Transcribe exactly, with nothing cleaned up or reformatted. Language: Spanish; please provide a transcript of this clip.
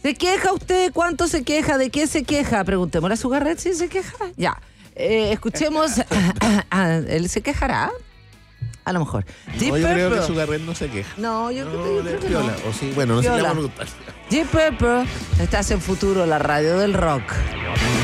¿Se queja usted? ¿Cuánto se queja? ¿De qué se queja? Preguntémosle a su Garret si se queja. Ya. Eh, escuchemos. ¿Él se quejará? A lo mejor. No, yo creo que su Garret no se queja. No, yo no, creo, yo creo que piola. no. O sí, bueno, no sé, le vamos a preguntar. Deep Purple. Estás en Futuro, la radio del rock.